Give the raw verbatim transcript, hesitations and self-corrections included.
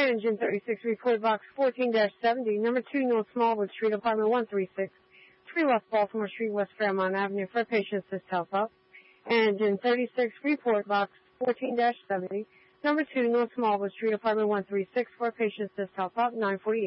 Engine thirty-six, report box fourteen dash seventy, number two North Smallwood Street, apartment one thirty-six, three West Baltimore Street, West Fairmont Avenue, for patient assist help up. Engine thirty-six, report box fourteen dash seventy, number two North Smallwood Street, apartment one thirty-six, for patient assist help up, nine forty-eight.